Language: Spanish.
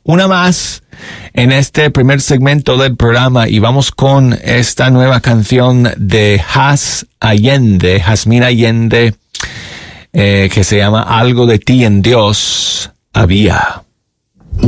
una más en este primer segmento del programa y vamos con esta nueva canción de Jazmín Allende, que se llama Algo de ti en Dios había.